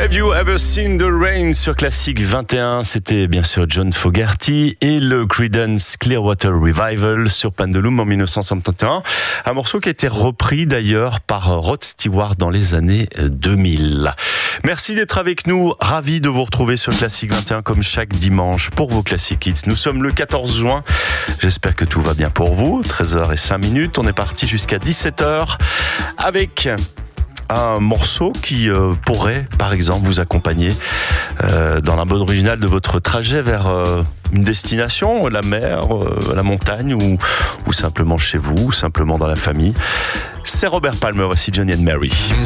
Have you ever seen the rain sur Classique 21? C'était bien sûr John Fogerty et le Creedence Clearwater Revival sur Pendulum en 1971. Un morceau qui a été repris d'ailleurs par Rod Stewart dans les années 2000. Merci d'être avec nous. Ravi de vous retrouver sur Classique 21 comme chaque dimanche pour vos Classic Hits. Nous sommes le 14 juin. J'espère que tout va bien pour vous. 13h05. On est parti jusqu'à 17h avec un morceau qui pourrait, par exemple, vous accompagner dans la bande originale de votre trajet vers une destination, la mer, la montagne ou simplement chez vous, ou simplement dans la famille. C'est Robert Palmer, voici Johnny and Mary.